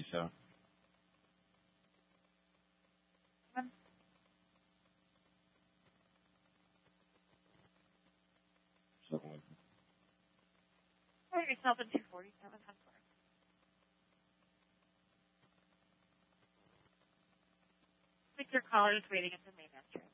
so. Yourself in 247 Huntsburg. I think your caller is waiting at the main entrance.